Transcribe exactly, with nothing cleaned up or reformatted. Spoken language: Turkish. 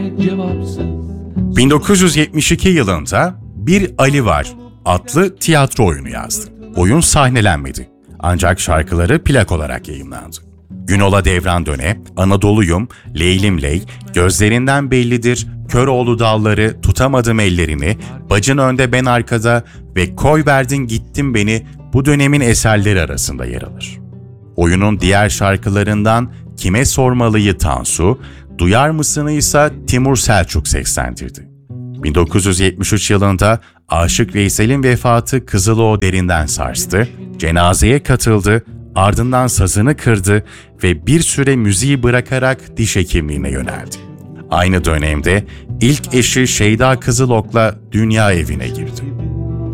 cevapsız. bin dokuz yüz yetmiş iki yılında Bir Ali Var adlı tiyatro oyunu yazdı. Oyun sahnelenmedi. Ancak şarkıları plak olarak yayımlandı. Günola Devran Döne, Anadolu'yum, Leylim Ley, Gözlerinden Bellidir, Köroğlu Dalları, Tutamadım Ellerini, Bacın Önde Ben Arkada ve Koy Verdin Gittin Beni bu dönemin eserleri arasında yer alır. Oyunun diğer şarkılarından Kime Sormalıyı Tansu, Duyar Mısın'ı ise Timur Selçuk seslendirdi. bin dokuz yüz yetmiş üç yılında Aşık Veysel'in vefatı Kızıloğlu derinden sarstı, cenazeye katıldı, ardından sazını kırdı ve bir süre müziği bırakarak diş hekimliğine yöneldi. Aynı dönemde ilk eşi Şeyda Kızılok'la dünya evine girdi.